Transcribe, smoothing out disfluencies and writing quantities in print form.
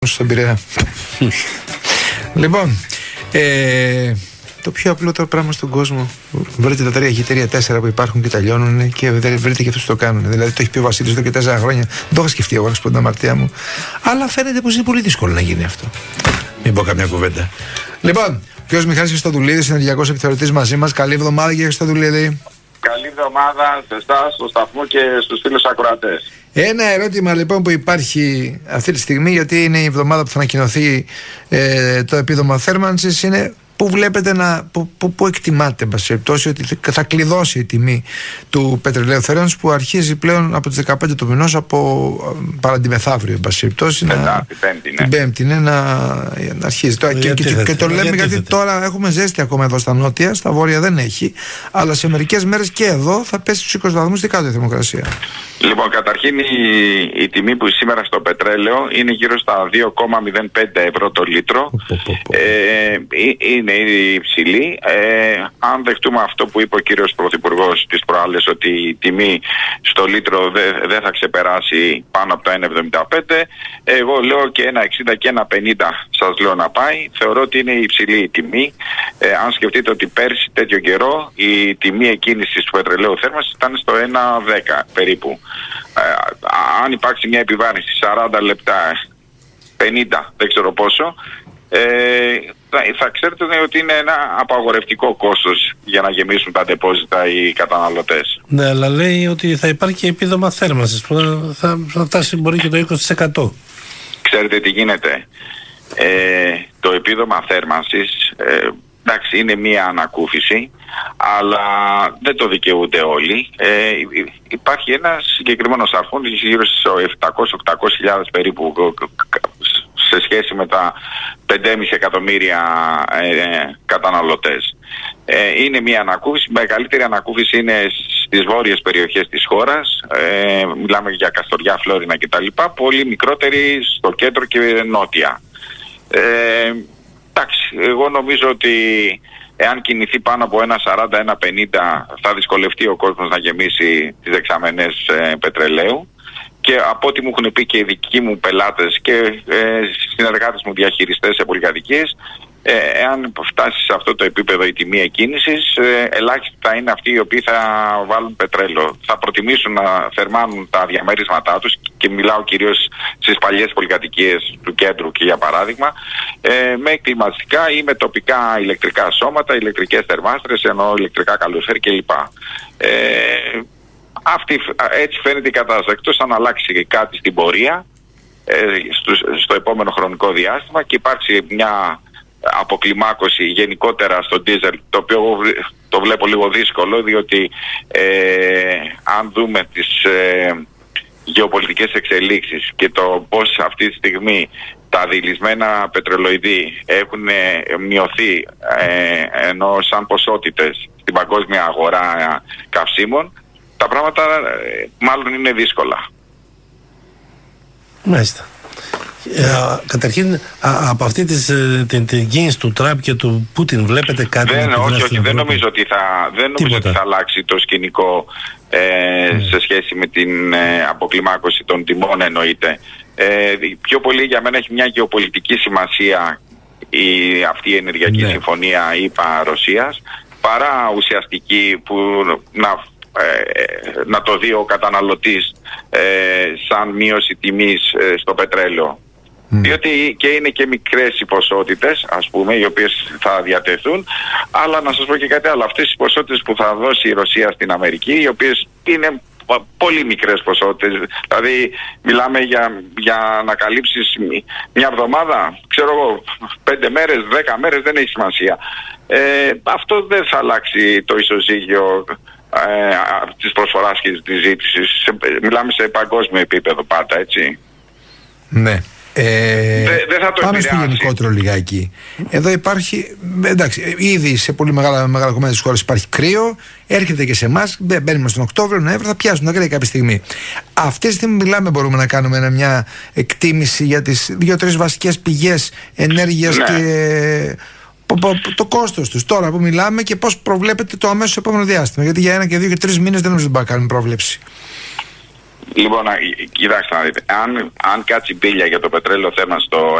στον Πειραιά. Λοιπόν, το πιο απλό τώρα πράγμα στον κόσμο. Βρείτε τα 3 χιτήρια 4 που υπάρχουν και τα λιώνουν και βρείτε και αυτούς που το κάνουν. Δηλαδή το έχει πει ο Βασίλης εδώ και 4 χρόνια. Δεν το είχα σκεφτεί εγώ να σου πω την αμαρτία μου. Αλλά φαίνεται πως είναι πολύ δύσκολο να γίνει αυτό. Μην πω καμιά κουβέντα. Λοιπόν, ο κ. Μιχάλης Χριστοδουλίδης, ενεργειακός επιθεωρητής μαζί μας. Καλή εβδομάδα, κ. Χριστοδουλίδη. Καλή εβδομάδα σε εσάς, στο σταθμό και στους φίλους ακροατές. Ένα ερώτημα λοιπόν που υπάρχει αυτή τη στιγμή, γιατί είναι η εβδομάδα που θα ανακοινωθεί το επίδομα θέρμανσης, είναι πού βλέπετε πού εκτιμάτε ότι θα κλειδώσει η τιμή του πετρελαίου θέρμανσης, που αρχίζει πλέον από τις 15 του μηνός, από παραντιμεθαύριο την Πέμπτη να αρχίζει. Και το λέμε γιατί τώρα έχουμε ζέστη ακόμα εδώ στα νότια, στα βόρεια δεν έχει, αλλά σε μερικές μέρες και εδώ θα πέσει στους 20 βαθμούς κάτω η θερμοκρασία. Λοιπόν, καταρχήν η τιμή που σήμερα στο πετρέλαιο είναι γύρω στα 2,05 ευρώ το λίτρο. Είναι ήδη υψηλή. Αν δεχτούμε αυτό που είπε ο κύριος Πρωθυπουργός τις προάλλες, ότι η τιμή στο λίτρο δεν θα ξεπεράσει πάνω από τα 1,75, εγώ λέω και 1,60 και 1,50 σας λέω να πάει. Θεωρώ ότι είναι υψηλή η τιμή. Αν σκεφτείτε ότι πέρσι τέτοιο καιρό η τιμή εκκίνησης του πετρελαίου θέρμανσης ήταν στο 1,10 περίπου. Αν υπάρξει μια επιβάρυνση 40 λεπτά, 50, δεν ξέρω πόσο, θα ξέρετε ότι είναι ένα απαγορευτικό κόστος για να γεμίσουν τα ντεπόζιτα οι καταναλωτές. Ναι, αλλά λέει ότι θα υπάρχει και επίδομα θέρμανσης που θα φτάσει μπορεί και το 20%. Ξέρετε τι γίνεται. Το επίδομα θέρμανσης, εντάξει, είναι μία ανακούφιση, αλλά δεν το δικαιούνται όλοι. Υπάρχει ένας συγκεκριμένος αριθμός, γύρω στις 700-800 περίπου, σε σχέση με τα 5,5 εκατομμύρια καταναλωτές. Είναι μία ανακούφιση. Η μεγαλύτερη ανακούφιση είναι στις βόρειες περιοχές της χώρας. Μιλάμε για Καστοριά, Φλόρινα κτλ. Πολύ μικρότερη στο κέντρο και νότια. Εντάξει, εγώ νομίζω ότι εάν κινηθεί πάνω από 1,40-1,50 θα δυσκολευτεί ο κόσμος να γεμίσει τις δεξαμενές πετρελαίου. Και από ό,τι μου έχουν πει και οι δικοί μου πελάτες και συνεργάτες μου διαχειριστές σε πολυκατοικίες, εάν φτάσει σε αυτό το επίπεδο η τιμή εκκίνησης, ελάχιστοι θα είναι αυτοί οι οποίοι θα βάλουν πετρέλαιο. Θα προτιμήσουν να θερμάνουν τα διαμέρισμάτά τους, και μιλάω κυρίως στις παλιές πολυκατοικίες του κέντρου και για παράδειγμα, με κλιματιστικά ή με τοπικά ηλεκτρικά σώματα, ηλεκτρικές θερμάστρες, ενώ ηλεκτρικά καλοριφέρ κλπ. Έτσι φαίνεται η κατάσταση, εκτός αν αλλάξει κάτι στην πορεία στο επόμενο χρονικό διάστημα και υπάρξει μια αποκλιμάκωση γενικότερα στο ντίζελ, το οποίο το βλέπω λίγο δύσκολο, διότι αν δούμε τις γεωπολιτικές εξελίξεις και το πώς αυτή τη στιγμή τα δειλισμένα πετρελοειδή έχουν μειωθεί, ενώ σαν ποσότητες στην παγκόσμια αγορά καυσίμων, τα πράγματα μάλλον είναι δύσκολα. Μάλιστα. Καταρχήν, από αυτή την κίνηση του Τραμπ και του Πούτιν βλέπετε κάτι? Όχι, δεν νομίζω ότι θα αλλάξει το σκηνικό σε σχέση με την αποκλιμάκωση των τιμών, εννοείται. Πιο πολύ για μένα έχει μια γεωπολιτική σημασία αυτή η ενεργειακή συμφωνία ΗΠΑ-Ρωσίας, παρά ουσιαστική που να το δει ο καταναλωτής σαν μείωση τιμής στο πετρέλαιο. Διότι και είναι και μικρές οι ποσότητες, ας πούμε, οι οποίες θα διατεθούν, αλλά να σας πω και κάτι άλλο. Αυτές οι ποσότητες που θα δώσει η Ρωσία στην Αμερική, οι οποίες είναι πολύ μικρές ποσότητες, δηλαδή μιλάμε για να καλύψεις μια εβδομάδα, ξέρω εγώ, 5 μέρες, 10 μέρες, δεν έχει σημασία. Αυτό δεν θα αλλάξει το ισοζύγιο της προσφοράς και της ζήτησης. Μιλάμε σε παγκόσμιο επίπεδο πάντα, έτσι. Ναι. Δεν θα το πάμε επηρεάσει. Στο γενικότερο λιγάκι. Εδώ υπάρχει, εντάξει, ήδη σε πολύ μεγάλα κομμάτια της χώρας υπάρχει κρύο, έρχεται και σε εμάς, μπαίνουμε στον Οκτώβριο, Νοέμβριο, θα πιάσουν τα κρύα κάποια στιγμή. Αυτή τη στιγμή μπορούμε να κάνουμε μια εκτίμηση για τις 2-3 βασικές πηγές ενέργειας, ναι, και το κόστος τους τώρα που μιλάμε και πώς προβλέπετε το αμέσως επόμενο διάστημα? Γιατί για 1 και 2 και 3 μήνες δεν νομίζω ότι μπορούμε να κάνουμε πρόβλεψη. Λοιπόν, κοιτάξτε να δείτε. Αν κάτσει μπίλια για το πετρέλαιο θέρμανσης στο